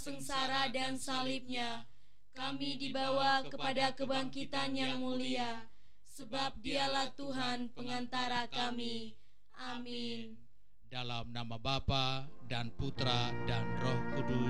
sengsara dan salibnya, kami dibawa kepada kebangkitan yang mulia, sebab Dialah Tuhan pengantara kami. Amin. Dalam nama Bapa dan Putra dan Roh Kudus.